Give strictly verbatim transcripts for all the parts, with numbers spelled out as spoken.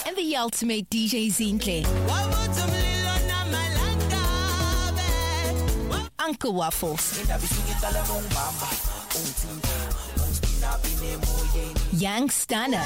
and the ultimate D J Zinhle. Uncle Waffles. Young Stunner.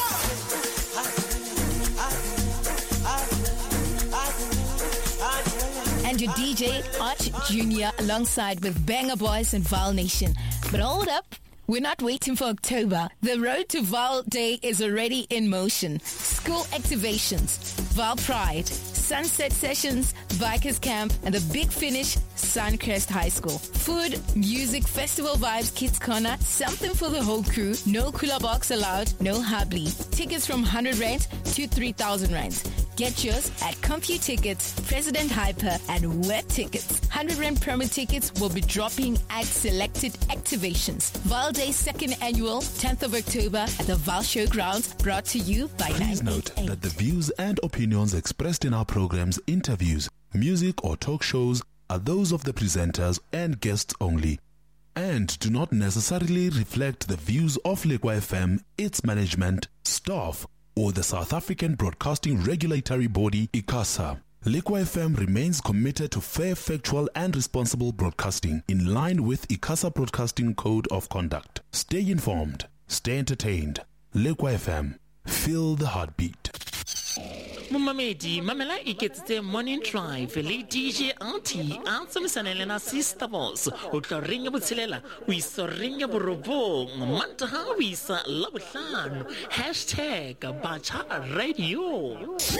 And your D J, Arch Junior, alongside with Banger Boys and Val Nation. But hold up, we're not waiting for October. The road to Val Day is already in motion. School activations, Val Pride, Sunset Sessions, Bikers Camp, and the Big Finish, Suncrest High School. Food, music, festival vibes, kids corner, something for the whole crew. No cooler box allowed, no hubly. Tickets from one hundred rand to three thousand rand. Get yours at CompuTickets, President Hyper, and Web Tickets. one hundred rand promo tickets will be dropping at selected activations. Val Day second annual, tenth of October at the Val Showgrounds, brought to you by Please note that the views and opinions expressed in our programs, interviews, music or talk shows are those of the presenters and guests only, and do not necessarily reflect the views of Lekwa F M, its management, staff, or the South African Broadcasting Regulatory Body, ICASA. Lekwa F M remains committed to fair, factual, and responsible broadcasting in line with ICASA Broadcasting Code of Conduct. Stay informed, stay entertained. Lekwa F M, feel the heartbeat. Mumamedi, Mamela iketse morning drive, le D J Auntie, answer Misanelena sister boss, Utla ringa butselela, we saw ringa borobo, Mantaha we saw Labushan, hashtag Bacha Radio. Wake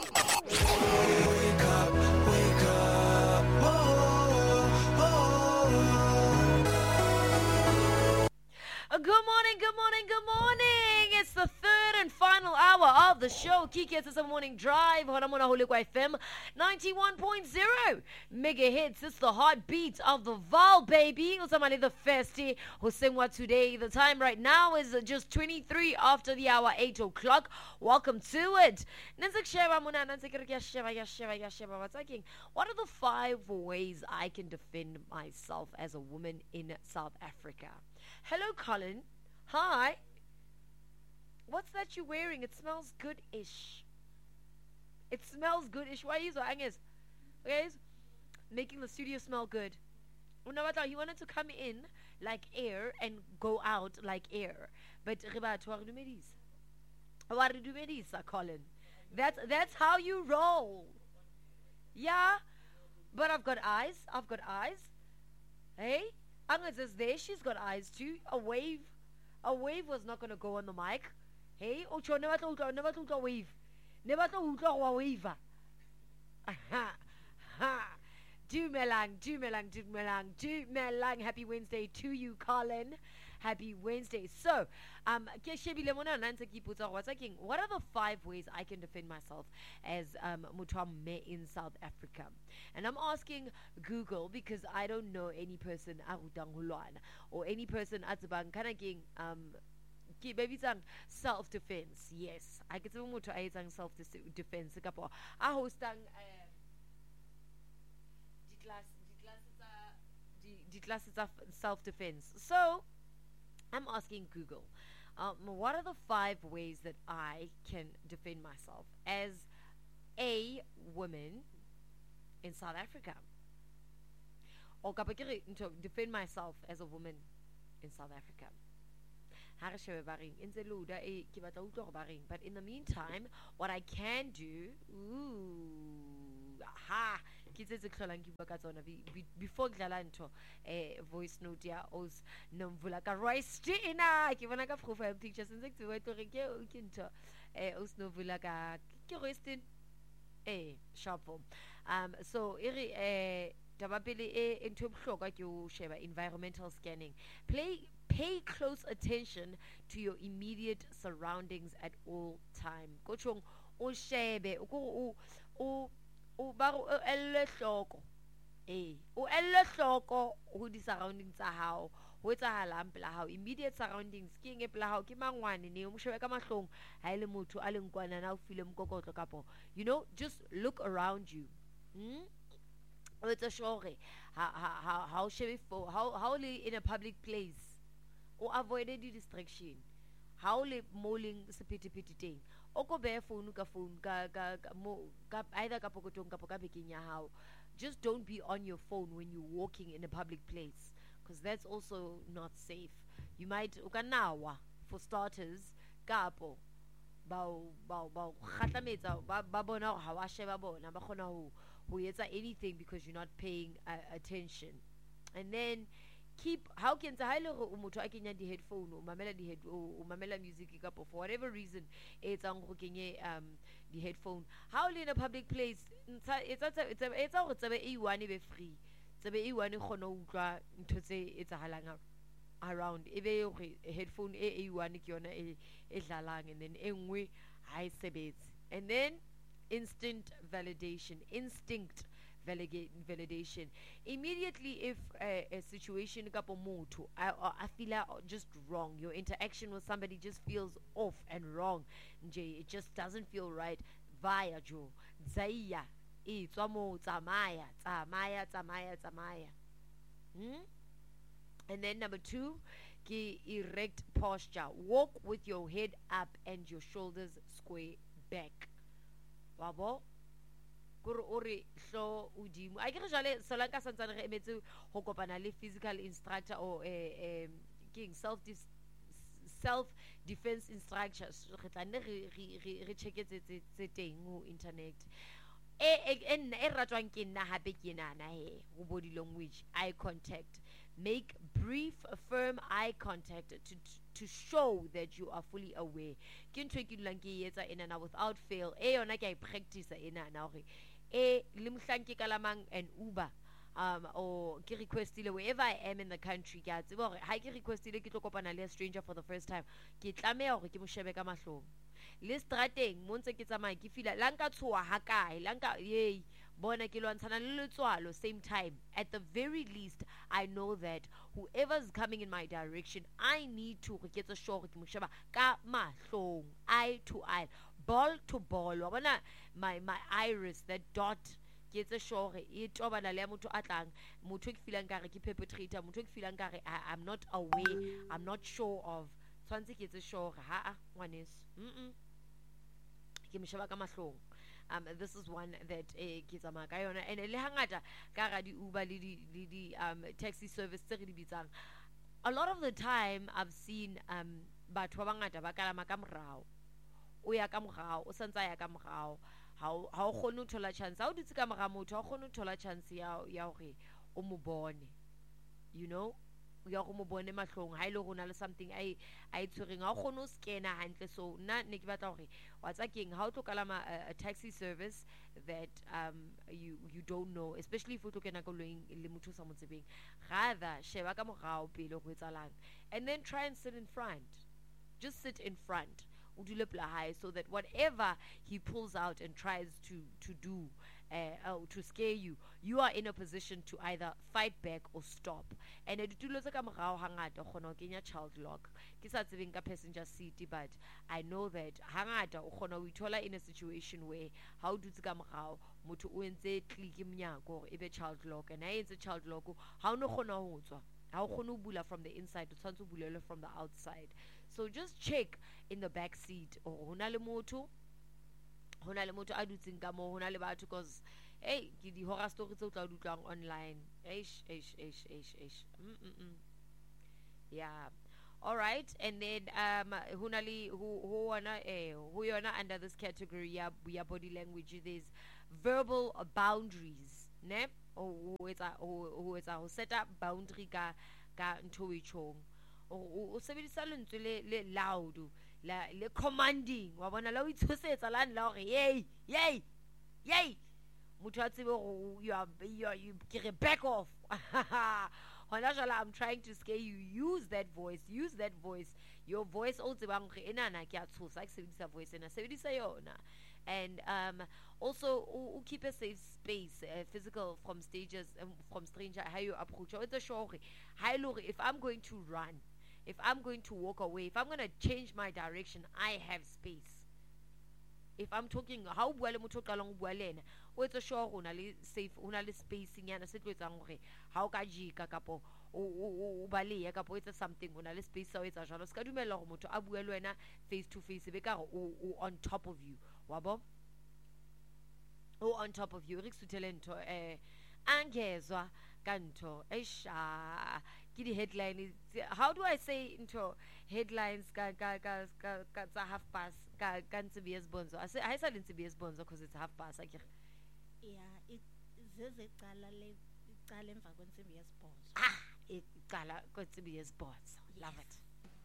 up, wake up, oh, oh, oh. Good morning, good morning, good morning. It's the third and final hour of the show. Kiki, it's a morning drive. Honamona Holikwa F M ninety-one point zero megahertz. It's the heartbeat of the Val, baby. Usamani the Festi. Hosengwa today. The time right now is just twenty-three after the hour, eight o'clock. Welcome to it. What are the five ways I can defend myself as a woman in South Africa? Hello, Colin. Hi. What's that you're wearing? It smells good-ish. It smells good-ish. Why are you so anxious? Okay, making the studio smell good. He wanted to come in like air and go out like air. But Colin, that's that's how you roll. Yeah, but I've got eyes. I've got eyes. Hey, Agnes is there. She's got eyes too. A wave, a wave was not gonna go on the mic. Hey, Ocho, never told her, never told her wave. Never told her wave. Aha, ha. Do melang, do melang, do melang, do melang. Happy Wednesday to you, Colin. Happy Wednesday. So, um, what are the five ways I can defend myself as um Mutwame in South Africa? And I'm asking Google because I don't know any person or any person at um baby self-defense. Yes, I get some more to self-defense. I host the classes of self-defense. So I'm asking Google, um, what are the five ways that I can defend myself as a woman in South Africa? Or to defend myself as a woman in South Africa. But in the meantime, what I can do, ooh, aha, before Glalanto, a voice note, ya os novulaka roistina, Kivanaka profile pictures and six way to Rekinto, os novulaka Kiristin, a sharp form. Um, so, iri, Tabapili into you share environmental scanning. Play Pay close attention to your immediate surroundings at all time. Kochong o shebe o o o baro elle hloko. Eh, o elle hloko ho di surroundings tsa hao. Ho etsahalang pela hao, immediate surroundings ke eng e pela hao ke mangwane ne o mo shebe ka mahlong ha ile motho a leng kwana na o file mokokotlo kapo. You know, just look around you. Hmm? It's a show. How how how shebe for how how in a public place. Or avoid the distraction. How le moling sepiti piti thing. o ko behe phone ka phone ka ka ka mo ka either ka pokotong ka ka bekeng ya hao. Just don't be on your phone when you're walking in a public place, because that's also not safe. You might ukanawa for starters kapo ba ba ba khatlametsa ba ba bona ha wa sheba bona ba khona ho ho etsa anything because you're not paying uh, attention. And then keep how can sa hile go motho a kenya di headphone o mamela di head o mamela music kapo for whatever reason it's ang go kenye um the headphone. How in a public place it's it's it's it's go tsebe e one be free tsebe e one khona utlwa ntho tse etsahalang around ebe a headphone e one ke yona e edlalang, and then engwe ha sebetse. And then instant validation instinct validate validation immediately if a, a situation kapo motho I, I feel like just wrong, your interaction with somebody just feels off and wrong nje, it just doesn't feel right, via jo zaya e tswa mo tsamaya tsamaya tsamaya tsamaya hmm? And then number two, ki erect posture, walk with your head up and your shoulders square back. Wabo kore ore hlo udimo a kere jale solanka santsane re emetse ho kopana le physical instructor or eh king self self defense instructors re tla ne re re re checketse tse teng ho internet e e e ratwang ke nna hape ke nana he go body language, eye contact. Make brief firm eye contact to to show that you are fully aware. Ke ntwe ke dulang ke etsa ena na without fail e yona ke I practice ena na hore e limhlang ke kalamang an Uber um or ke requestile wherever I am in the country ke a tseba hore ha ke requestile ke tlo kopana le a stranger for the first time ke tlameha hore ke mo shebe ka mahlong le strateng mo ntse ke tsamaya ke fila lanka tshoa ha kae lanka yey bona ke lwantshana le letswalo same time. At the very least I know that whoever's coming in my direction I need to get a sure ke mo sheba ka mahlong, eye to eye, ball to ball. Wa bona my my iris, that dot ke tse sure e tobana le motho a tlang, motho ke filang kare ke perpetrator, motho ke filang kare I'm not aware, I'm not sure of. Tshwantse ke tse sure ha a ngwaneso mm ke mo sheba ka mahlong. Um, this is one that eh, ke tsamaya ka yona, and le hangata ka ga di Uber le di le di um taxi service tse re di bitsang, a lot of the time I've seen um batho ba bangata ba kalama ka morao, o ya ka morao, o santsa ya ka morao, ha o ha o khone ho thola chance, ha o dutse ka mora motho ha o khone ho thola chance ya ya hore o mo bone, you know, ya go mo bone mahlong ha ile go na le something ai ai tshwereng ha o khone o skena hantle. So nna ne ke batla hore wa tsa keng ha o tlo kalama a, a taxi service that um you you don't know, especially if o tlo kena koloing le motho sa mo tsebeng, rather sheba ka morao pele go etsalang, and then try and sit in front, just sit in front udule pla high, so that whatever he pulls out and tries to to do uh, oh, to scare you, you are in a position to either fight back or stop. And ditulo tsa ka morao hangata khona o kenya child lock ke sa tsebeng ka passenger seat, but I know that hangata o khona o ithola in a situation where ha o dutse ka morao motho o entse click mnyako ebe child lock, and ha entse child lock ha o no khona ho tswa, ha o khona ho bula from the inside, o tshwantse o bulele from the outside. So just check in the back seat or hona le motho hona le motho a dutseng ka mo, hona le batho, because hey ke di horror stories tse o tla dutlang online, eish eish eish eish eish mm mm mm yeah. All right, and then um hona le who who wana eh who yona under this category ya ya body language, there's verbal boundaries, ne o o etsa o etsa ho set up boundary ka ka ntho e chong o sebedisa lentswe le le loud la le commanding, wa bona la o itshosetsa la nla hore yey yey yey motho a tsebe go you are you are you get back off. Hona jala I'm trying to scare you, use that voice, use that voice, your voice o tsebang gore enana ke a tshosa ke sebedisa voice ena, sebedisa yona. And um also u keep a safe space, uh, physical from stages um, from stranger how you approach. It's a show hi look, if I'm going to run, if I'm going to walk away, if I'm going to change my direction, I have space. If I'm talking how bua le motho ka long bua lena o etsa sure hona le safe hona le spacing yana se tlo etsang hore ha o ka jika kapo o baleya ka po etsa something o na le space sa o etsa jalo ska dumela go motho a bua le wena face to face be ka o on top of you wa bo o on top of you re suthele ntho eh angezwa kanto esha ke di headline how do I say into headlines ka ka ka ka tsa half past ka ka ntsibiyes bonzo I say I say ntsibiyes bonzo because it's half past akere yeah it zezecala le icala emva kwensimbi yesibhozo ah icala kwensimbi yesibhozo love it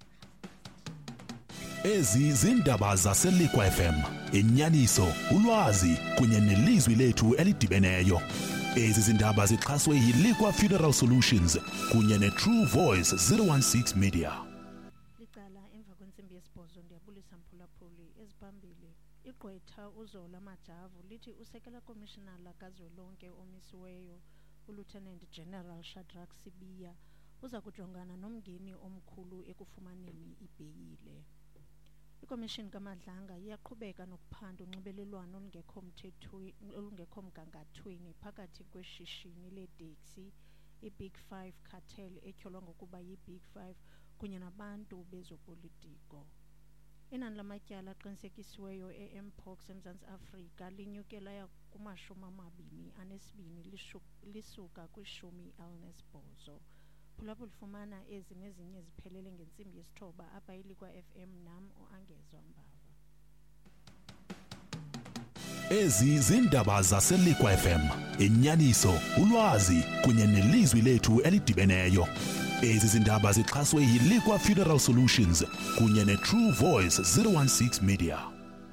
Ezi zindaba zaseLikwa F M, inyaniso, ulwazi kunye nelizwi lethu elidibeneyo. Ezi zindaba zixhaswe yiLikwa Funeral Solutions kunye neTrue Voice zero one six Media. Licala emva kwensimbi yesibhozo ndiyabulisa mphulaphuli eziphambili. Igqwetha uZola Majavu lithi usekela commissioner kazwelonke omisiweyo uLieutenant General Shadrack Sibiya uza kujongana nomngeni omkhulu ekufumaneni ibheyile. Ikomishini kaMadlanga iyaqhubeka nokuphanda unxibelelwano olungekho mthethweni olungekho mgangathweni phakathi kweshishini leeteksi iBig Five cartel etyholwa ngokuba yiBig Five kunye nabantu bezopolitiko. Inani lamatyala aqinisekisiweyo e-Mpox eMzantsi Afrika linyukela kumashumi amabini anesibini lisuka kwishumi elinesibhozo. Phulaphula lifumana ezi nezinye ziphelele ngentsimbi yesithoba apha iLikwa F M nam oangezwa mbava. Ezi zindaba zaseLikwa F M, inyaniso, ulwazi kunye nelizwi lethu elidibeneyo. Ezi zindaba zixhaswe yiLikwa Funeral Solutions kunye neTrue Voice zero one six Media.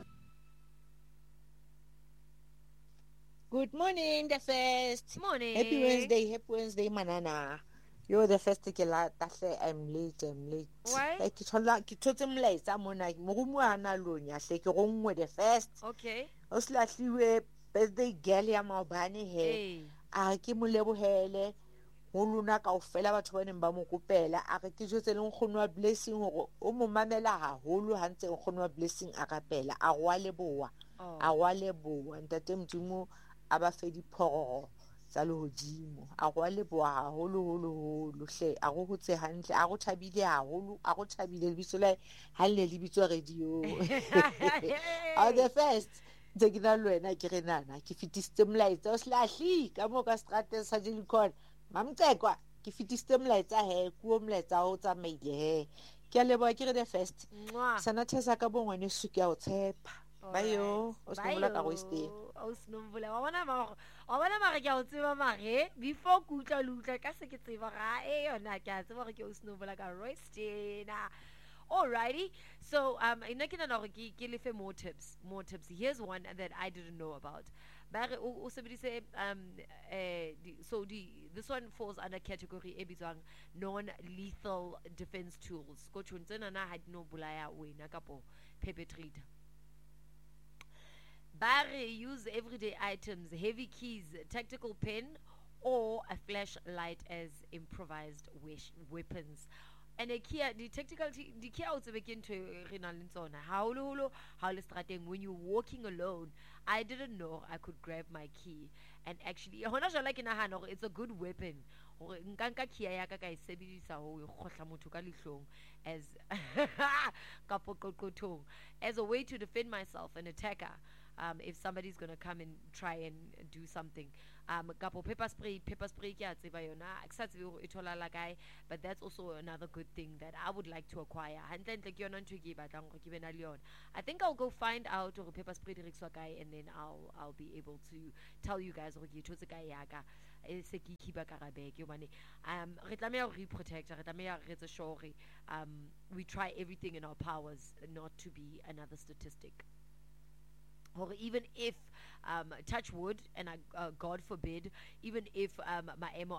Good morning, the first. Morning. Happy Wednesday, happy Wednesday, manana. You're the first ke la tahle I'm late, I'm late. Why? Like ke thola ke thotse molaetsa mona mo go moana lonya hle ke go ngwe the first. Okay. O slahliwe birthday girl ya Maobane he. Hey. A ke mo lebohele. Ho lona ka ofela batho ba neng ba mo kopela a re ke jotse le nkgonwa blessing hore o mo mamela haholo ha ntse nkgonwa blessing a kapela a wa leboa. A wa leboa ntate Modimo a ba fe diphoro tsa le hodimo a go leboa haholo holo holo hle a go hotse hantle a go thabile haholo a go thabile lebitso la ha le lebitso radio all the first tse ke na le wena ke re nana ke fitisitse molaetsa o slahli ka mo ka strate sa Jelikon mamtsekwa ke fitisitse molaetsa he kuo molaetsa o tsamaile he ke a leboa ke re the first sana thesa ka bongwane su ke a o tshepa bayo o sinola ka go stay o sinola wa bona ma wa bona ma ke a o tseba mare before kutla lutla ka se ke tseba ga e yona ke a tseba gore ke o sinola ka roastina. Alrighty, so um ina ke nana gore ke ke lefe more tips more tips here's one that I didn't know about ba re o sebedise um eh so the this one falls under category e bitswang non lethal defense tools go tshwantsena na ha dino bolaya wena kapo perpetrator. Barry use everyday items, heavy keys, tactical pen, or a flashlight as improvised wish weapons. And a key, the tactical, the key out begin to Rinalintona. How lolo, how when you're walking alone, I didn't know I could grab my key and actually, like in a hand, it's a good weapon. As as a way to defend myself, an attacker. Um, if somebody's gonna come and try and do something, um, kapo pepper spray, pepper spray kya tseba yona, aksatsebe hore e thola la kae, but that's also another good thing that I would like to acquire. Hantle ntle ke yona ntho ke batlang hore ke be na le yona. I think I'll go find out hore pepper spray di rekiswa kae, and then I'll I'll be able to tell you guys hore ke thotse kae yaka e se ke khiba ka ga bag yobane um re tlameya hore re protect re tlameya re etse sure um we try everything in our powers not to be another statistic. Or even if, um, touch wood, and uh, God forbid, even if um,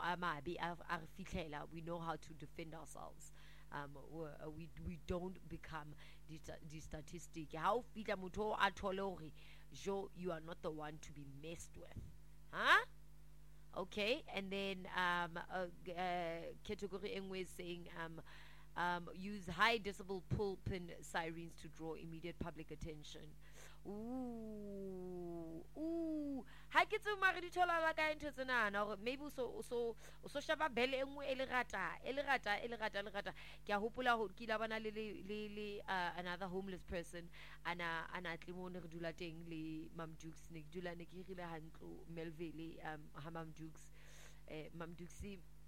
we know how to defend ourselves. Um, we we don't become the, the statistic. How you are not the one to be messed with, huh? Okay, and then um, uh, uh, category Engwe is saying um, um, use high decibel pull pin sirens to draw immediate public attention. Ooh, ooh. Ha ke tse mare di tholala ka ntho tsenana gore maybe o so o so o so shaba bele engwe e le rata e le rata e le rata le rata ke a hopola ho ke la bana le le le uh, another homeless person ana ana tlimo ne re dula teng le Mam Dukes ne ke dula ne ke rile hantlo Melville um ha Mam Dukes eh Mam Dukes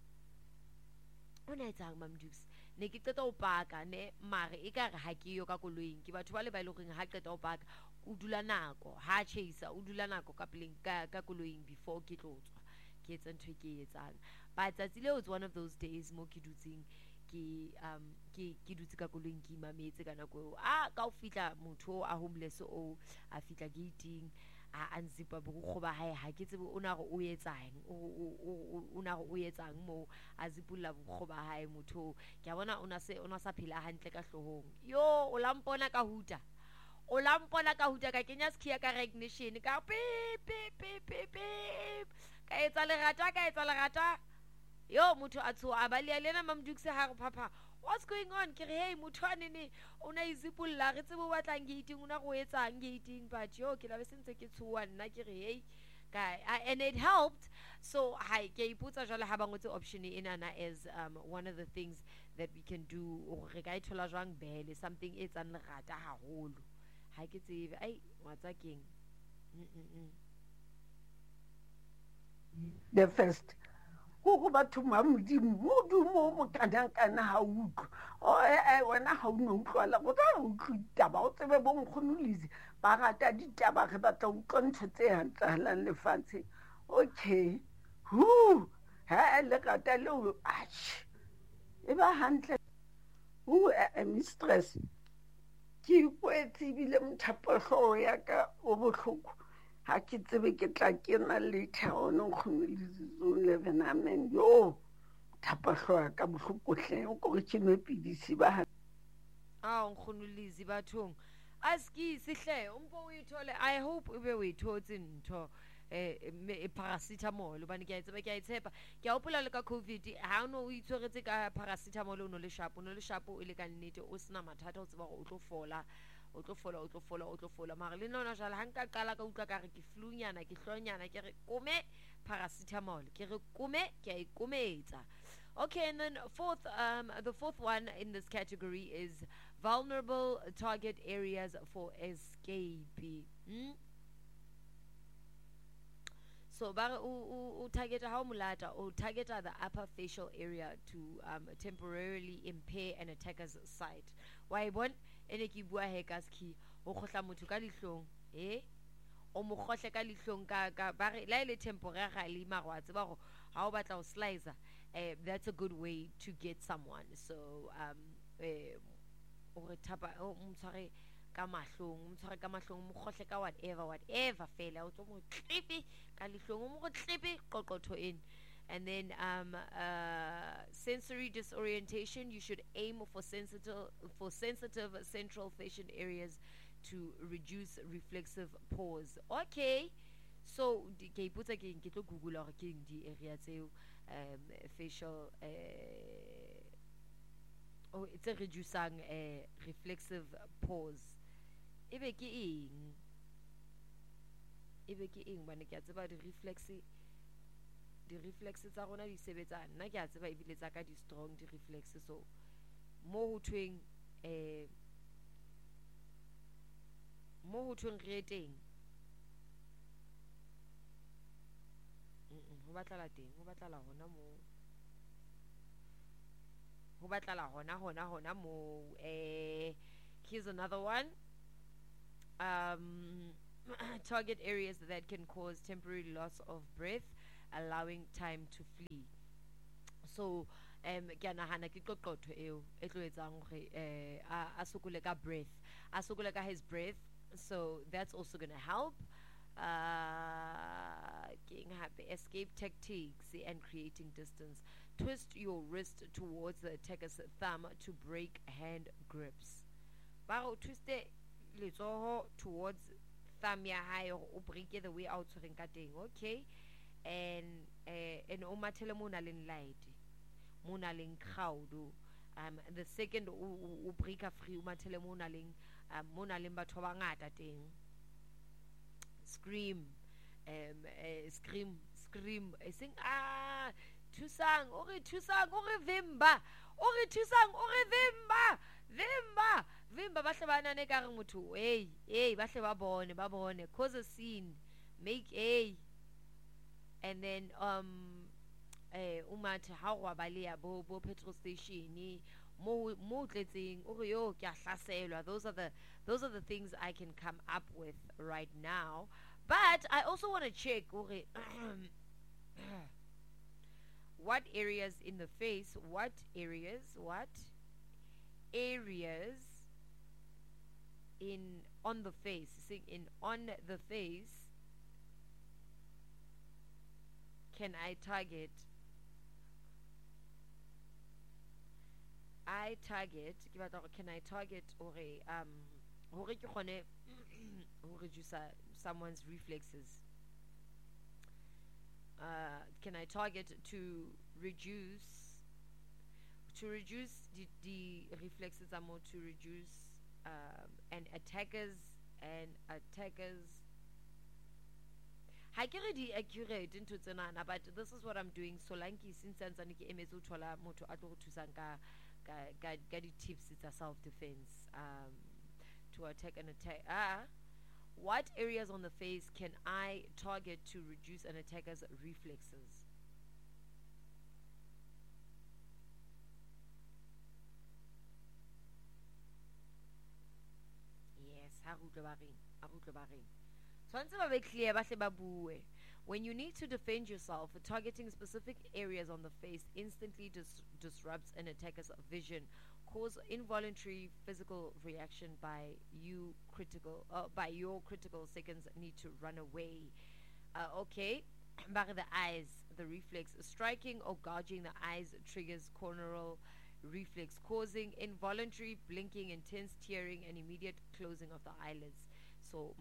ona etsang Mam Dukes ne ke qeta o paka ne mare e ka re ha ke yo ka koloing ke batho ba le ba ile goreng ha qeta o paka o dula nako ha chase o dula nako ka peleng ka ka koloing before ke tlotswa ke etsa ntho ke etsang but tsatsi le was one of those days mo ke dutsing ke um ke ke dutse ka koloing ke imametse ka nako a ka o fitla motho a homeless o a fitla gating a anzipa bo ba hae ha ke tsebe o na go o etsang o na go o etsang mo a zipulla bo ba hae motho ke a bona ona se ona sa phela hantle ka hlohong yo o lampona ka huta o lampona ka huta ka kenya skia ka recognition ka pip pip pip pip ka etsa le rata ka etsa le rata yo motho a tsho a ba le lena Mam Dukes ha papa what's going on ke re hey motho anene ona izipulla re tsebo batlang gating una go etsang gating but yo ke la be sentse ke tshoa nna ke re hey guy and it helped so hi ke iputsa jwale ha bangotse option ena na as um one of the things that we can do o re ka ithola jwang bele something e tsang le rata haholo ha ke tsebe ai wa tsa keng mm the first go batho ma modimo modumo mo kana kana ha utlwa o e wena ha o no utlwala go tla o tlitaba o tsebe bo nkgonulizi ba rata ditaba re batla o tlontshe tse hantsahalang lefatshe okay hu ha le rata le o ach e ba hantle hu a mistress ke kwetse bile mthapahlo ya ka o bohloko ha ke tsebe ke tla ke na le theono khumelizi zo eleven amen yo thapahlo ka bohlokohle o go ke no pidisi ba a nkgonulizi bathong aski sihle umpo o ithole I hope ube o ithotse ntho eh paracetamol bana ke a tseba ke a itshepa ke a hopola le ka covid ha no o itshweretse ka paracetamol o no le sharp o no le sharp o ile ka nnete o sena mathata o tseba go o tlo fola o tlo fola o tlo fola o tlo fola mara le nona jala ha nka qala ka utlwa ka re ke flu nyana ke hlonyana ke re kome paracetamol ke re kome ke a ikometsa. Okay, and then fourth um the fourth one in this category is vulnerable target areas for escape. Hmm? So ba o target how mulata o target the upper facial area to um temporarily impair an attacker's sight. Why bon ene ki bua he ka ski o khotla motho ka lihlong eh o mo khohle ka lihlong ka ka ba re la ile temporarily marwatse ba go ha o batla o slicer eh that's a good way to get someone. So um eh o re thapa o mtshware ka mahlong mtshware ka mahlong mo khohle ka whatever whatever fela o tlo mo clippy ka lihlong mo go clippy qoqotho in. And then um, uh, sensory disorientation, you should aim for sensitive for sensitive central facial areas to reduce reflexive pause. Okay, so ke iputsa ke ke tlo google hore ke di area tseo um facial uh, oh it's a reducing uh, reflexive pause. Ebe ke eng ebe ke eng bana ke a tseba di reflex di reflexes tsa rona di sebetsa nna ke a tseba ebile tsa ka di strong di reflexes so mo ho tweng eh mo ho tweng re teng ho batla teng ho batla hona mo ho batla hona hona hona mo eh here's another one um target areas that can cause temporary loss of breath, allowing time to flee. So um ke nahana ke qoqotho eo e tlo etsang hore eh a sokole ka breath a sokole ka his breath, so that's also going to help. Uh getting happy escape tactics and creating distance. Twist your wrist towards the attacker's thumb to break hand grips. Ba go twist letsoho towards thumb ya hae o break the way out so ka teng. Okay, and uh, and o mathele mo na leng light mo na leng crowd um the second o break free o mathele mo na leng mo na leng batho ba ngata teng. Scream um uh, scream scream I sing ah thusang o re thusang o re vimba o re thusang o re vimba vimba vimba ba hle ba nane ka re motho hey hey ba hle ba bone ba bone cause a scene make a and then um eh umathe ha wa ba le ya bo bo petrol station mo mo tletseng o re yo ke a hlaselwa. Those are the those are the things I can come up with right now, but I also want to check o re what areas in the face, what areas, what areas in on the face, sing in on the face can I target? I target, can I target or um or reduce someone's reflexes? Uh, can I target to reduce to reduce the, the reflexes are more to reduce um, and attackers and attackers I get it accurate into tsenana, but this is what I'm doing. So lanky since anzaniki emezo thola motho a tlo thusang ka ka ka di tips it's a self defense um to attack and attack ah what areas on the face can I target to reduce an attacker's reflexes? Yes, ha rutlo ba reng ha rutlo ba reng tshwantse ba be clear ba hle ba bue. When you need to defend yourself, targeting specific areas on the face instantly dis- disrupts an attacker's vision, cause involuntary physical reaction by you critical uh, by your critical seconds need to run away. Uh, okay, back the eyes, the reflex striking or gouging the eyes triggers corneal reflex, causing involuntary blinking, intense tearing, and immediate closing of the eyelids. So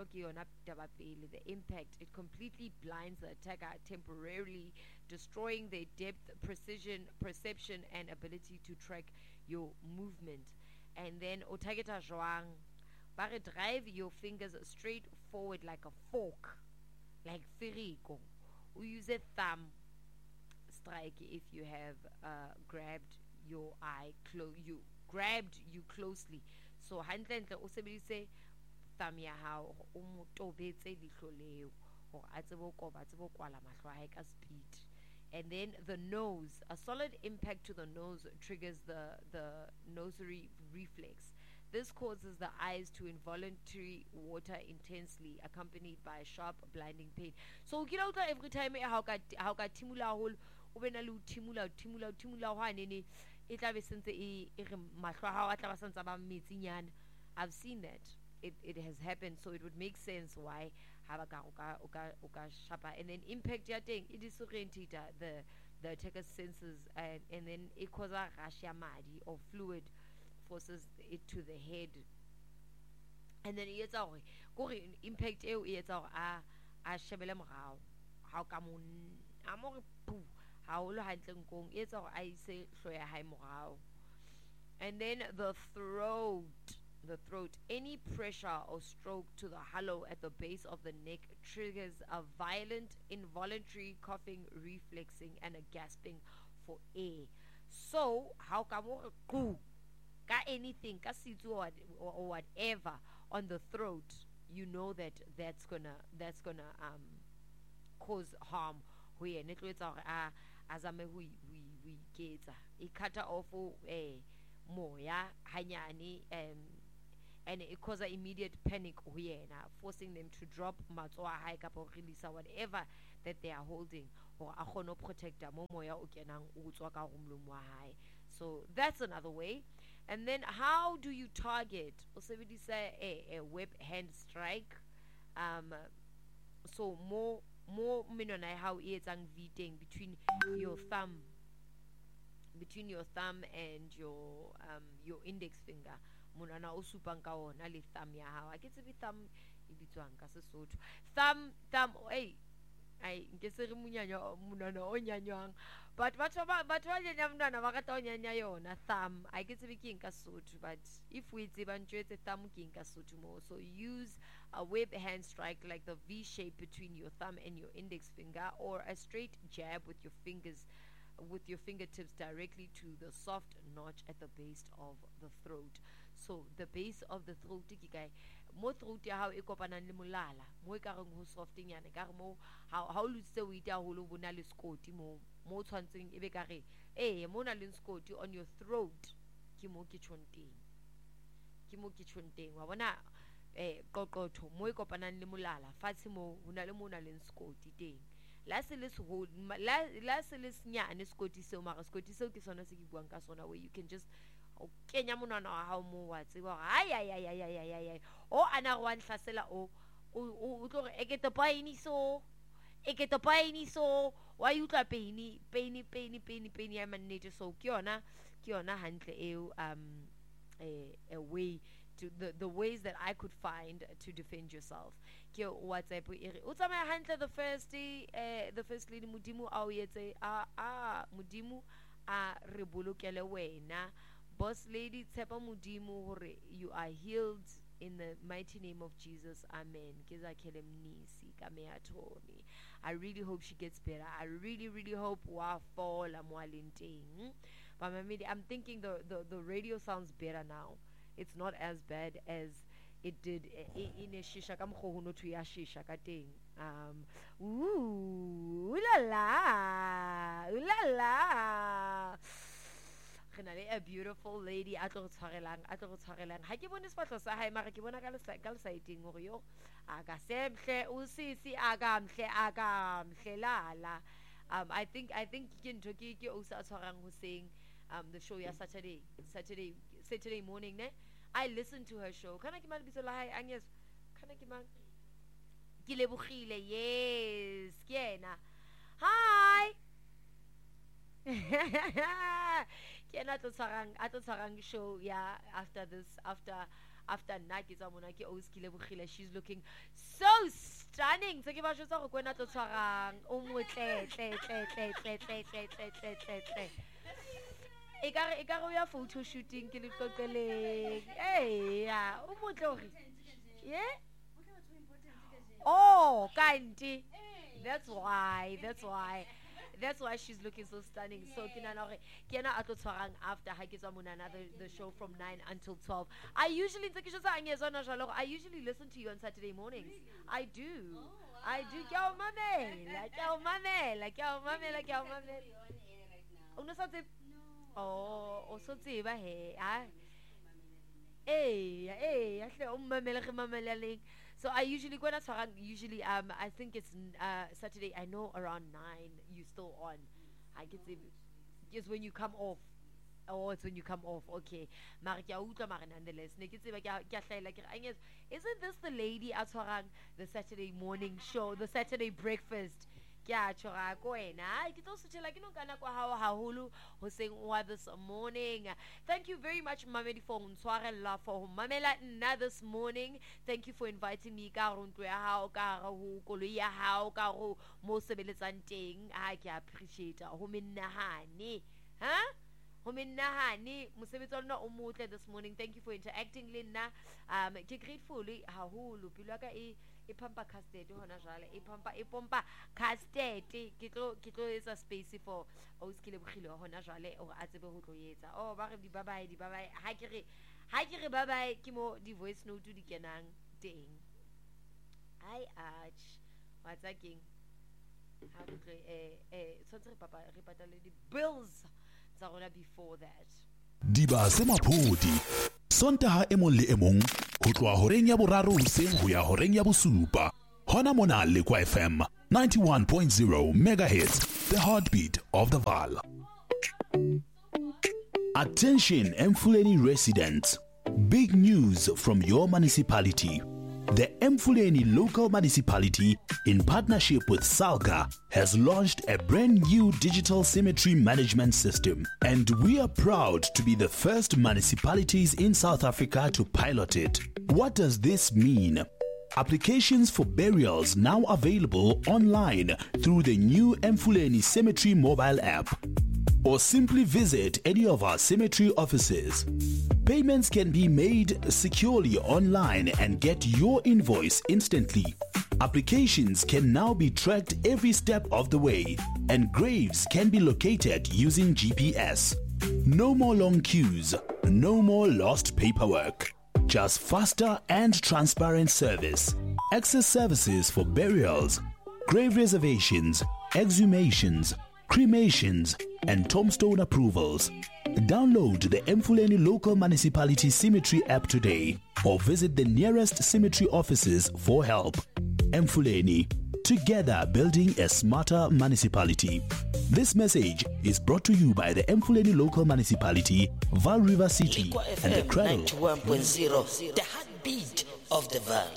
the impact, it completely blinds the attacker, temporarily destroying their depth, precision, perception, and ability to track your movement. And then otageta joang, but drive your fingers straight forward like a fork, like ferrico. We use a thumb strike if you have uh, grabbed your eye, clo- you grabbed you closely. So handle also say thumb ya hao o mo tobetse leihlo leo hore a tsebe ho koba a tsebe ho kwala mahlo a hae ka speed. And then the nose, a solid impact to the nose triggers the the nosory reflex. This causes the eyes to involuntarily water intensely, accompanied by sharp blinding pain. So every time how ka how ka timula hole o be na le timula timula timula ho anene e tla be sentse e re mahlo a hao a tla ba santsa ba metsinyana. I've seen that. It, it has happened, so it would make sense why habaka oka oka oka shapa. And then impact ya teng it disorientate the the attacker's senses, and and then it causes rush ya madi or fluid forces it to the head, and then e etsa hore go re impact eo e etsa hore a a shebele morao ha ka mo a mo re pu ha o lo hantle nkong e etsa hore a ise hlo ya hae morao. And then the throat the throat, any pressure or stroke to the hollow at the base of the neck triggers a violent involuntary coughing, reflexing, and a gasping for air. So how come ka anything ka sitsu or, or, or whatever on the throat, you know that that's gonna that's gonna um cause harm. We ne tlo etsa hore a azame hu we we getsa e kata off eh moya hanyane um and it causes immediate panic, forcing them to drop matsoa high up or release whatever that they are holding, or a protect them. So that's another way. And then how do you target? Also, we say a, a web hand strike. Um, so more more minonai how it's beating between your thumb, between your thumb and your um your index finger. Monana o supang ka ona le thumb ya hao a ke tsebe thumb e bitswang ka Sesotho thumb thumb hey ai nke se re munyanya monana o nyanywang but batho ba batho ba nyanya monana ba rata o nyanya yona thumb I ke tsebe ke eng ka Sotho but if we tseba ntjwetse thumb ke eng ka Sotho mo so use a web hand strike like the V shape between your thumb and your index finger or a straight jab with your fingers with your fingertips directly to the soft notch at the base of the throat. So the base of the throat ke kae mo throat ya hao e kopanang le molala mo e ka reng ho softing yana ka re mo ha ha o lutse o ita holo bona le skoti mo mo tshwantseng e be ka re eh mo na le skoti on your throat ke mo ke tshwonteng ke mo ke tshwonteng wa bona eh qoqotho mo e kopanang le molala fatshe mo hona le mo na le skoti teng la se le ho la la se le senyane skoti seo mara skoti seo ke sona se ke buang ka sona where you can just o kenya monana wa hao mo wa tseba ai ai ai ai ai ai ai o ana go anhlasela o o tlo re ekete paini so ekete paini so wa utla paini paini paini paini paini ya manage so ke yona ke yona hantle e um a a way to the the ways that I could find to defend yourself ke WhatsApp ere o tsamaya hantle the first uh, the first lady Modimo a o yetse a a Modimo a re bolokele wena boss lady tshepa Modimo hore you are healed in the mighty name of Jesus amen ke za khele mnisi ka me atoni I really hope she gets better I really really hope wa fola mwalenteng but mamedi I'm thinking the the the radio sounds better now it's not as bad as it did in a shisha ka mkhono to ya shisha ka teng um ooh la la la la a beautiful lady a tlo tshwarelang a tlo tshwarelang ha ke bone sefatlo sa hae mara ke bona ka le ka le saiting gore yo a ka semhle o sisi a ka mhle a ka mhlelala um I think I think ke ntho ke ke o sa tshwarang ho seng um the show ya Saturday Saturday Saturday morning ne I listened to her show kana ke malbiso la hae Agnes kana ke mang ke lebogile yes ke yena hi Kena to sarang ato sarang show yeah after this after after Naki Zamonaki Oskile Bukhila she's looking so stunning so ke ba jotsa go kwena to sarang o motle tle tle tle tle tle tle tle tle tle e ka e ka go ya photo shooting ke le qoqeleng eh ya o motle hore yeah oh kanti that's why that's why That's why she's looking so stunning. So kinana kena ato tshwarang after ha ke tswa monana the, the show from nine until twelve. I usually I usually listen to you on Saturday mornings. I do. I do. Ke o mamela, ke o mamela, ke o mamela, ke o mamela. O no sa tseba? Oh, o so tseba he. Ah. Eh, eh, ya hle o mamela ge mameleleng. So I usually go to usually um I think it's uh Saturday I know around nine you still on. I get it just when you come off. Oh it's when you come off. Okay. Mara ke a utlwa mara nonetheless. Ne ke tseba ke ke hlaela ke re isn't this the lady at the Saturday morning show, the Saturday breakfast? Kya tshora ko wena ke tlo sutela ke no kana kwa hawa haholo hoseng wa this morning. Thank you very much Mamedi for ntshwarella for mamela nna this morning. Thank you for inviting me ka ntlo ya hao ka ho koloi ya hao ka ho mo sebeletsang teng. Ha ke appreciate ho menahane ha ho menahane mosebetsi wa lona o motle this morning. Thank you for interacting le nna um ke grateful haholo pelo ka e e pampa casted hona jwale e pampa e pompa casted ke tlo ke tlo etsa space for Oskile Bogile hona jwale o a tsebe ho tlo etsa oh ba re di bye bye di bye bye ha ke re ha ke re bye bye ke mo di voice note di kenang teng ai arch wa tsa king ha re eh eh tsotse re papa re patale di bills tsa rona before that diba se maphodi sontaha e mong le e mong ho tloha horeng ya boraro hoseng ho ya horeng ya bosupa hona mona le kwa F M ninety-one point zero megahertz, the heartbeat of the Vaal. Attention Mfuleni residents, big news from your municipality. The Mfuleni local municipality, in partnership with Salga, has launched a brand new digital cemetery management system, and we are proud to be the first municipalities in South Africa to pilot it. What does this mean? Applications for burials now available online through the new Emfuleni Cemetery mobile app, or simply visit any of our cemetery offices. Payments can be made securely online and get your invoice instantly. Applications can now be tracked every step of the way, and graves can be located using G P S. No more long queues, no more lost paperwork. Just faster and transparent service. Access services for burials, grave reservations, exhumations, cremations, and tombstone approvals. Download the Emfuleni Local Municipality Cemetery app today or visit the nearest cemetery offices for help. Emfuleni, together building a smarter municipality. This message is brought to you by the Emfuleni Local Municipality, Vaal River City, and the Cradle. ninety-one point zero, the heartbeat of the Vaal.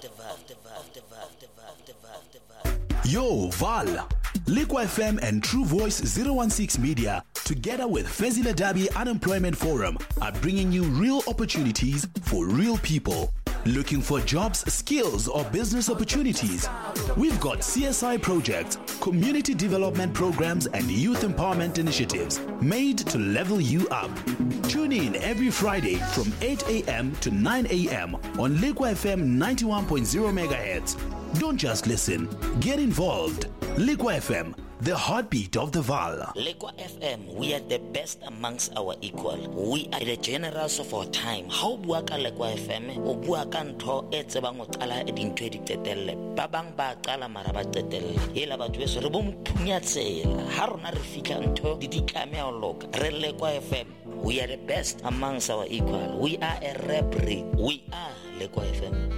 Yo, Vaal! Liqua F M and True Voice zero one six Media, together with Fezile Dabi Unemployment Forum, are bringing you real opportunities for real people. Looking for jobs, skills, or business opportunities? We've got C S I projects, community development programs, and youth empowerment initiatives made to level you up. Tune in every Friday from eight a.m. to nine a.m. on Liqua F M ninety-one point zero megahertz. Don't just listen, get involved. Liqua F M, the heartbeat of the Vaal. Liqua F M, we are the best amongst our equal. We are the generals of our time. How bua ka Liqua F M, o bua ka ntho e tsebang o qala e dintho e di qetelle. Ba bang ba qala mara ba qetelle. Hela batho beso re bo mphunnya tsela. Ha rona re fika ntho di di tlameha ho loka. Re Liqua F M, we are the best amongst our equal. We are a rap breed. We are Liqua F M.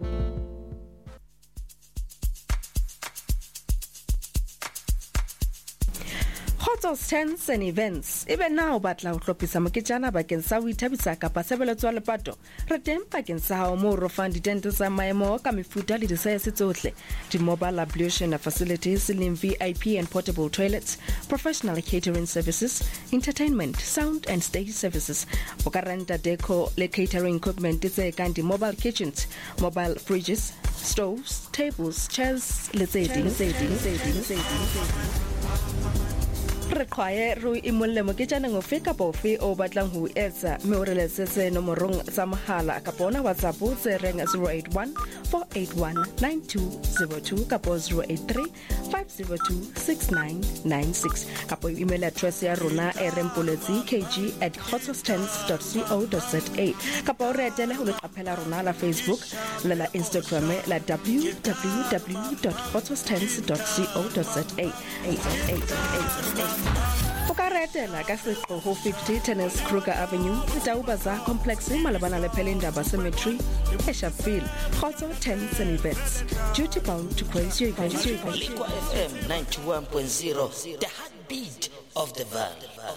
Hotels, tents and events. Even now, batla ho hlophisa moketjana bakeng sa ho ithabisa kapa sebeletso ya lepato. Re teng bakeng sa hao mo ro fang ditente tsa maemo ka mefuta le disaese tsohle. Di-mobile ablution facilities, slim V I P and portable toilets, professional catering services, entertainment, sound and stage services. O ka renta deco le catering equipment tse kang di-mobile kitchens, mobile fridges, stoves, tables, chairs, le tse ding tse ding tse ding tse ding. Re qhaye re imolle moketjana ngofe kapa ofe o batlang ho etsa mme o re letsetse nomorong tsa mohala kapa ona WhatsApp tse reng zero eight one four eight one nine two zero two kapa zero eight three five zero two six nine nine six kapa email address ya rona e rempoletsi k g at hotels dot co dot za kapa o re etele ho le qaphela rona la Facebook le la Instagram la w w w dot hotels dot co dot za eight eight eight eight. O ka retela ka Seqoho fifty Tennis Kruger Avenue, Taubaza Complex malabana le Pelindaba Cemetery, Eshaville, Khotso Tents and Events. Duty bound to praise your events. Liqua F M ninety-one point zero, the heartbeat of the Vaal.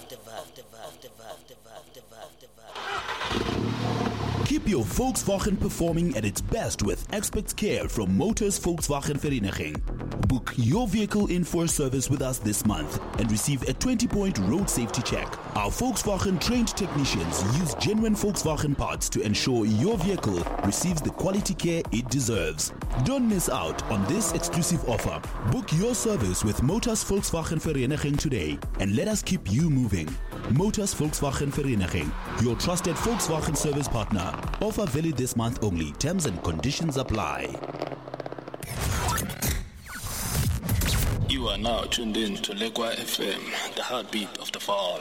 Keep your Volkswagen performing at its best with expert care from Motors Volkswagen Vereniging. Book your vehicle in for service with us this month and receive a twenty-point road safety check. Our Volkswagen trained technicians use genuine Volkswagen parts to ensure your vehicle receives the quality care it deserves. Don't miss out on this exclusive offer. Book your service with Motors Volkswagen Vereniging today and let us keep you moving. Motors Volkswagen Vereniging, your trusted Volkswagen service partner. Offer valid this month only. Terms and conditions apply. You are now tuned in to Liqua F M, the heartbeat of the Vaal.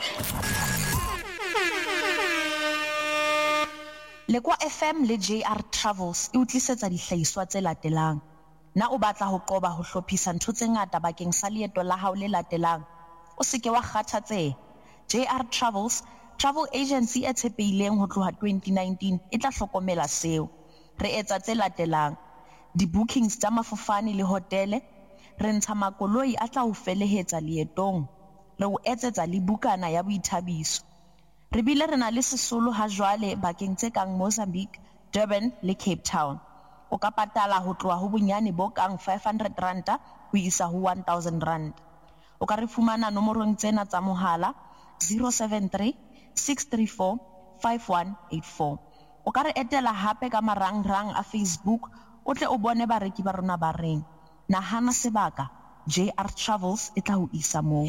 Liqua F M le J R Travels e utlisetsa dihlahiswa tse latelang. Na o batla ho qoba ho hlophisa ntho tse ngata bakeng sa leeto la hao le latelang. O se ke wa kgathatseha. J R Travels, travel agency e tshepehileng ho tloha twenty nineteen, e tla hlokomela seo. Re etsa tse latelang. Di-bookings tsa mafofane le hotele. Re ntsha makoloi a tla ho felehetsa leetong. Re o etsetsa le bukana ya boithabiso. Re bile re na le sesolo ha jwale bakeng tse kang Mozambique, Durban le Cape Town. O ka patala ho tloha ho bonyane bo kang five hundred rand ho isa ho one thousand rand. O ka re fumana nomorong tsena tsa mohala zero seven three six three four five one eight four. O ka re etela hape ka marangrang a Facebook o tle o bone bareki ba rona ba reng. Nahana sebaka, J R Travels e tla ho isa moo.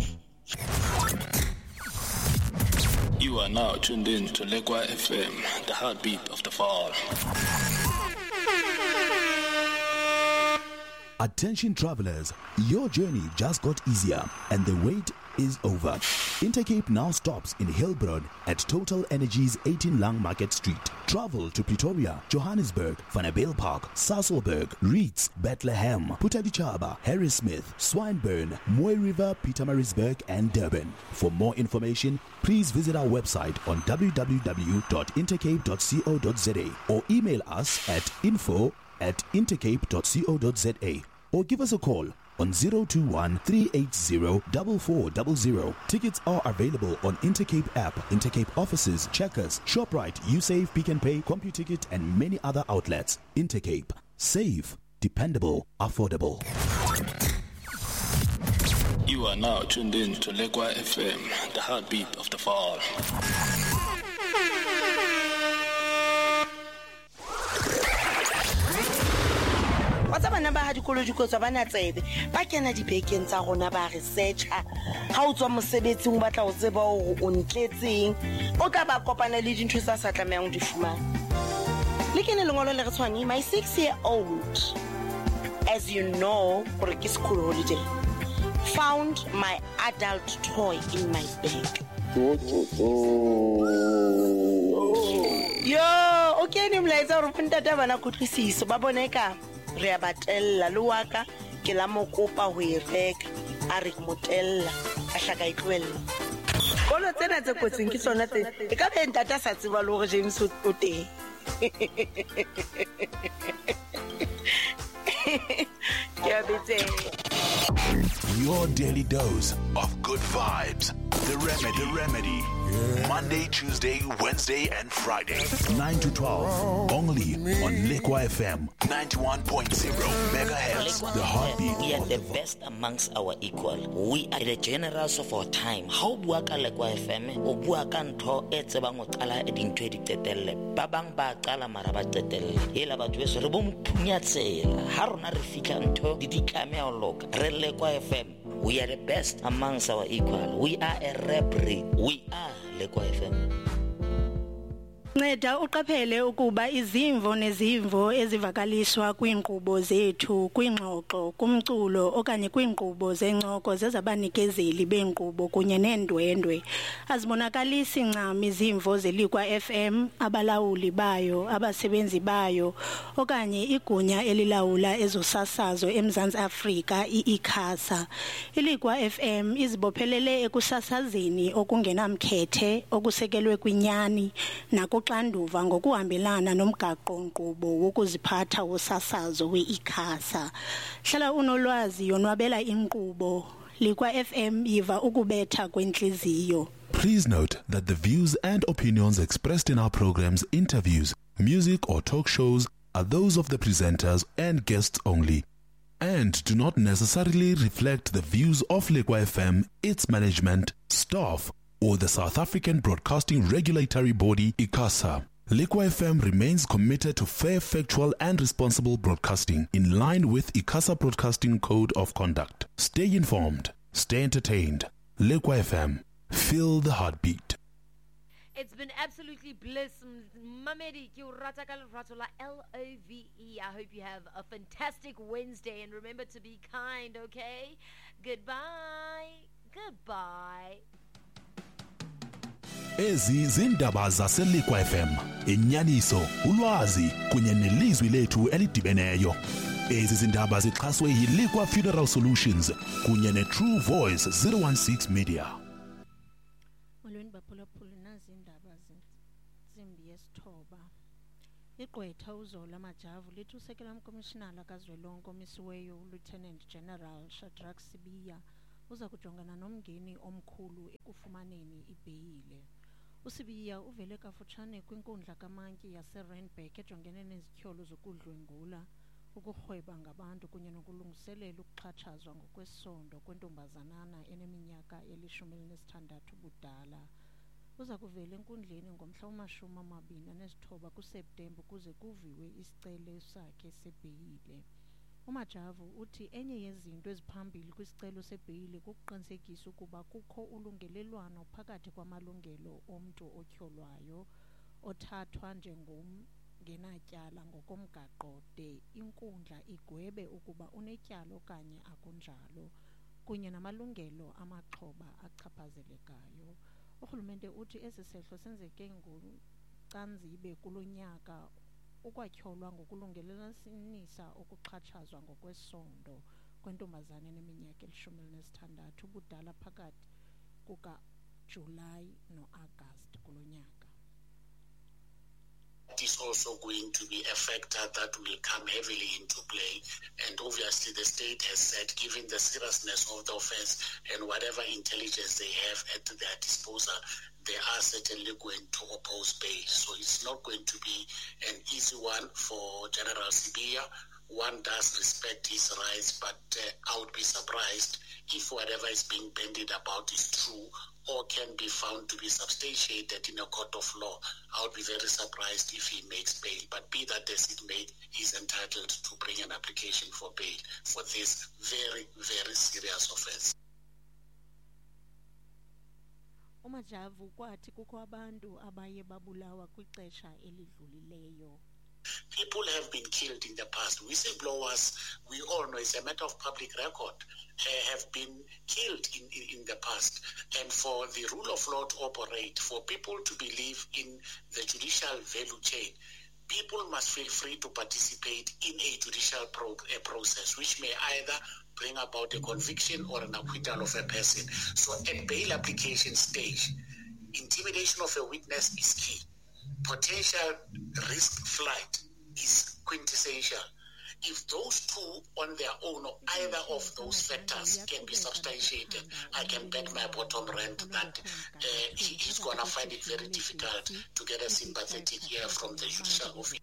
You are now tuned in to Lekwa F M, the heartbeat of the fall. Attention travelers, your journey just got easier and the wait is over. Intercape now stops in Hillbroad at Total Energies eighteen Lang Market Street. Travel to Pretoria, Johannesburg, Vanabale Park, Sasolburg, Reeds, Bethlehem, Putadichaba, Harrismith, Swineburne, Moy River, Pietermaritzburg and Durban. For more information, please visit our website on w w w dot intercape dot co dot za or email us at info at intercape dot co dot za or give us a call on zero two one, three eight zero, four four zero zero. Tickets are available on Intercape app, Intercape offices, Checkers, ShopRite, USave, Pick and Pay, CompuTicket and many other outlets. Intercape. Safe, dependable, affordable. You are now tuned in to Lekwa F M, the heartbeat of the fall. What's up, Naba had ecological Savannah said, back in the Pekins are on a research. How to Mosebet what I was about on Kletzing, Okaba Copana leading to Satamang Difuma. Looking along all the my six year old, as you know, for a school holiday, found my adult toy in my bag. Yo, okay, I'm like, I'm going to have a good see. So, Baboneka. Re batella le waka ke la mokopa ho e reka a re motella a hlaka itlwella kono tsena tse kotsing ke tsona tse e ka be ntata sa tseba le hore James o teng ke a betse your daily dose of good vibes. The Remedy, the Remedy. Yeah. Monday, Tuesday, Wednesday, and Friday. nine to twelve. Only on Lekwa F M. ninety-one point zero megahertz. The heartbeat. We are the best amongst our equal. We are the generals of our time. How buaka Lekwa F M? O buaka ntho e tsebang o qala e dintho di tetelle. Ba bang ba qala mara ba tetelle. Hela batho beso re bo mphunya tsela. Ha rona re fitla ntho di ditlame a loka. Re Lekwa F M. We are the best amongst our equal. We are a rap breed. We are Lekwa F M. Nceda uqaphele ukuba izimvo nezimvo ezivakaliswa kwiinkqubo zethu kwingxoxo kumculo okanye kwiinkqubo zencoko zezabanikezeli beenkqubo kunye neendwendwe azibonakalisi ncam izimvo zeLekwa F M abalawuli bayo abasebenzi bayo okanye igunya elilawula ezosasazo eMzantsi Afrika iICASA. iLekwa F M izibophelele ekusasazeni okungenamkhethe okusekelwe kwinyani nako xanduva ngokuhambelana nomgaqo nkqubo wokuziphatha wosasazo weICASA. Hlala unolwazi yonwabela inkqubo. Lekwa F M yiva ukubetha kwenhliziyo. Please note that the views and opinions expressed in our programs, interviews, music or talk shows are those of the presenters and guests only and do not necessarily reflect the views of Lekwa F M, its management, staff, or the South African Broadcasting Regulatory Body, ICASA. Lekwa F M remains committed to fair, factual and responsible broadcasting in line with ICASA Broadcasting Code of Conduct. Stay informed, stay entertained. Lekwa F M, feel the heartbeat. It's been absolutely bliss. Mamedi, ki o rata ka lerato la L O V E. I hope you have a fantastic Wednesday and remember to be kind, okay? Goodbye. Goodbye. Ezi zindaba zaseLekwa F M, inyaniso, ulwazi kunye nelizwi lethu elidibeneyo. Ezi zindaba zixhaswe yiLekwa Funeral Solutions kunye neTrue Voice zero one six Media. Molweni baphulaphula nazi indaba zimbi yesithoba. Igqwetha uZola Majavu lithi usekela umkomishinala kazwelonke omisiweyo uLieutenant General Shadrack Sibiya uza kujongana nomngeni omkhulu ekufumaneni ibheyile. Usibiya uvele kafutshane kwinkundla kaMantyi yaseRandburg ejongene nezityholo zokudlwengula, ukurhweba ngabantu kunye nokulungiselela ukuxhatshazwa ngokwesondo kwentombazanana eneminyaka elishumi elinesithandathu budala. kuza kuvela enkundleni ngomhla wamashumi amabini anesithoba kuSeptemba ukuze kuviwe isicelo sakhe sebheyile. uMajavu uthi enye yezinto eziphambili kwisicelo sebheyile kukuqinisekisa ukuba kukho ulungelelwano phakathi kwamalungelo omntu otyholwayo othathwa njengomngenatyala ngokomgaqo de inkundla igwebe ukuba unetyala okanye akunjalo, kunye namalungelo amaxhoba achaphazelekayo. Urhulumente uthi esi sehlo senzeke ngocanzibe kulo nyaka ukwatyholwa ngokulungelelanisa ukuxhatshazwa ngokwesondo kwentombazane eneminyaka elishumi elinesithandathu ubudala phakathi kukaJulayi noAgasti kulo nyaka. It is also going to be a factor that will come heavily into play, and obviously the state has said, given the seriousness of the offense and whatever intelligence they have at their disposal, they are certainly going to oppose bail. So it's not going to be an easy one for General Sibiya. One does respect his rights, but uh, I would be surprised if whatever is being bandied about is true or can be found to be substantiated in a court of law. I would be very surprised if he makes bail. But be that as it may, he's entitled to bring an application for bail for this very, very serious offense. uMajavu kwathi kukho abantu abaye babulawa kwixesha elidlulileyo. People have been killed in the past. Whistleblowers, we all know, it's a matter of public record, uh, have been killed in, in, in the past. And for the rule of law to operate, for people to believe in the judicial value chain, people must feel free to participate in a judicial pro a process, which may either bring about a conviction or an acquittal of a person. So at bail application stage, intimidation of a witness is key. Potential risk flight is quintessential. If those two on their own or either of those factors can be substantiated, I can bet my bottom rent that uh, he, he's going to find it very difficult to get a sympathetic ear from the judicial office.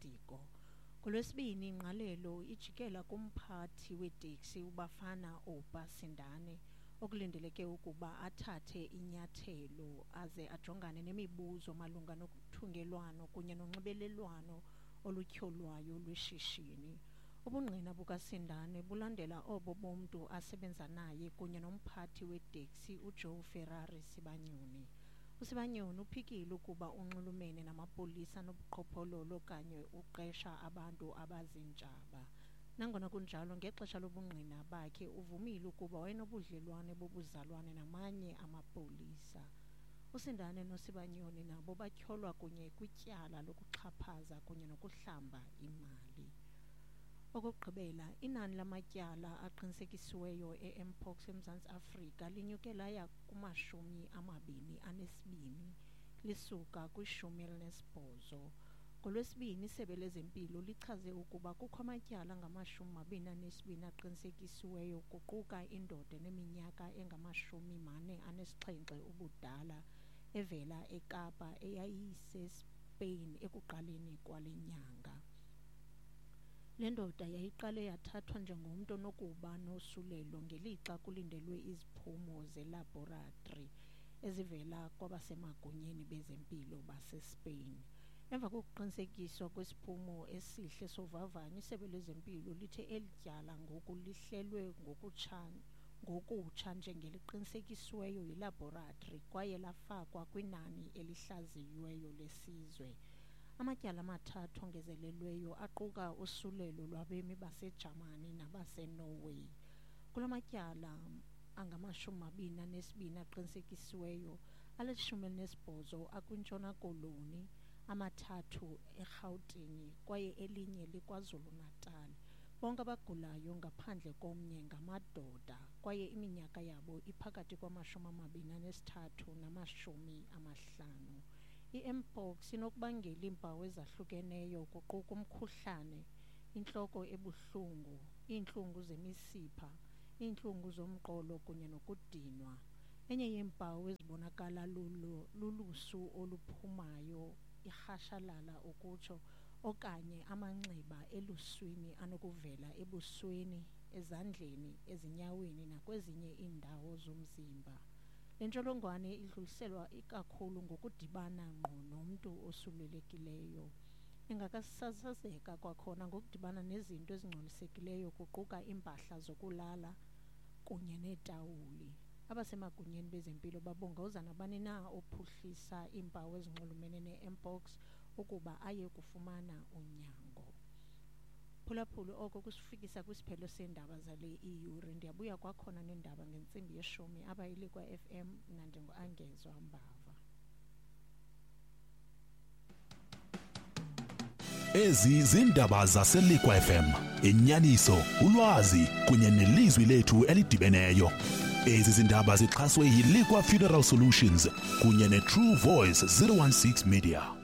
Kulwesibini ingqalelo ijikela kumphathi weteksi uBafana Sindane okulindeleke ukuba athathe inyathelo aze ajongane nemibuzo malunga nokuthungelwano kunye nonxibelelwano olutyholwayo lweshishini. Ubungqina bukaSindane bulandela obo bomntu asebenza naye kunye nomphathi weteksi uJoe Ferrari Sibanyoni. uSibanyoni uphikile ukuba unxulumene namapolisa nobuqhophololo kanye uqesha abantu abazinjaba. Nangona kunjalo ngexesha lobungqina bakhe uvumile ukuba wayenobudlelwane bobuzalwane namanye amapolisa. uSindane noSibanyoni nabo batyholwa kunye kwityala lokuxhaphaza kunye nokuhlamba imali. Okugqibela, inani lamatyala aqinisekisiweyo e-Mpox eMzantsi Afrika linyuke laya kumashumi amabini anesibini lisuka kwishumi elinesibhozo. Ngolwesibini isebe lezempilo lichaze ukuba kukho amatyala ngamashumi mabini anesibini aqinisekisiweyo kuquka indoda eneminyaka engamashumi mane anesixhenxe ubudala evela eKapa eyayisespain ekuqaleni kwale nyanga. Le ndoda yayiqale yathathwa njengomntu onokuba nosulelo ngelixa kulindelwe iziphumo zelabhoratri ezivela kwabasemagunyeni bezempilo basespain. Emva kokuqinisekiswa kwesiphumo esihle sovavanyo, isebe lezempilo lithe eli tyala ngoku lihlelwe ngokutsha njengeliqinisekisiweyo yilabhoratri kwaye lafakwa kwinani elihlaziyiweyo lesizwe. Amatyala amathathu ongezelelweyo aquka usulelo lwabemi baseJamani nabaseNorway. Kula matyala angamashumi mabini anesibini aqinisekisiweyo, alishumi elinesibhozo akwintshona Koloni, amathathu eRhawutini kwaye elinye liKwaZulu Natal. Bonke abagulayo ngaphandle komnye ngamadoda kwaye iminyaka yabo iphakathi kwamashumi amabini anesithathu namashumi amahlanu. I-Mpox inokubangela iimpawu ezahlukeneyo kuquka umkhuhlane, intloko ebuhlungu, iintlungu zemisipha, iintlungu zomqolo kunye nokudinwa. Enye yeempawu ezibonakala lulusu oluphumayo, irhashalala ukutsho, okanye amanxeba eluswini anokuvela ebusweni, ezandleni, ezinyaweni nakwezinye iindawo zomzimba. Le ntsholongwane idluliselwa ikakhulu ngokudibana ngqo nomntu osulelekileyo. Ingakasasazeka kwakhona ngokudibana nezinto ezingcolisekileyo kuquka iimpahla zokulala kunye neetawuli. Abasemagunyeni bezempilo babongoza nabani na ophuhlisa iimpawu ezinxulumene ne-mpox ukuba aye kufumana unyango. Phulaphuli oko kusifikisa kwisiphelo seendaba zale iyure. Ndiyabuya kwakhona neendaba ngentsimbi yeshumi apha iLikwa F M nandingu-Angezwa Mbava. Ezi zindaba zaseLikwa F M, inyaniso, ulwazi kunye nelizwi lethu elidibeneyo. Ezi zindaba zixhaswe yiLikwa Funeral Solutions kunye neTrue Voice zero one six Media.